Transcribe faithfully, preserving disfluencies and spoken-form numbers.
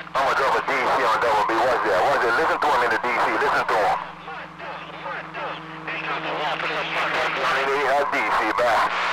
I'm gonna drop a D C on double B. Watch that. Watch that. Listen to him in the D C. Listen to him. I need to hear D C back.